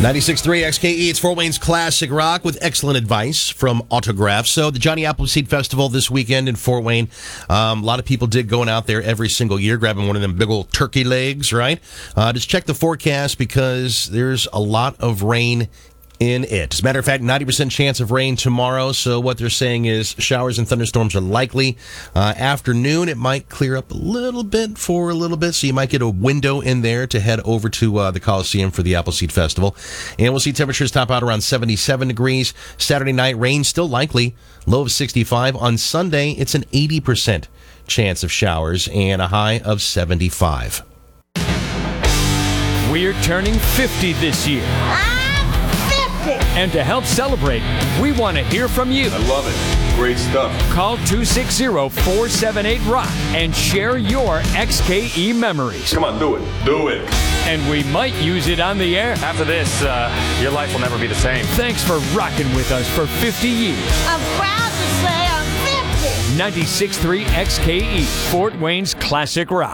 96.3 XKE, it's Fort Wayne's Classic Rock with excellent advice from Autograph. So the Johnny Appleseed Festival this weekend in Fort Wayne. A lot of people dig going out there every single year, grabbing one of them big old turkey legs, right? Just check the forecast because there's a lot of rain in it. As a matter of fact, 90% chance of rain tomorrow. So what they're saying is showers and thunderstorms are likely. Afternoon, it might clear up a little bit for a little bit. So you might get a window in there to head over to the Coliseum for the Appleseed Festival. And we'll see temperatures top out around 77 degrees. Saturday night, rain still likely. Low of 65. On Sunday, it's an 80% chance of showers and a high of 75. We're turning 50 this year. And to help celebrate, we want to hear from you. I love it. Great stuff. Call 260-478-ROCK and share your XKE memories. Come on, do it. Do it. And we might use it on the air. After this, your life will never be the same. Thanks for rocking with us for 50 years. I'm proud to say I'm 50. 96.3 XKE, Fort Wayne's Classic Rock.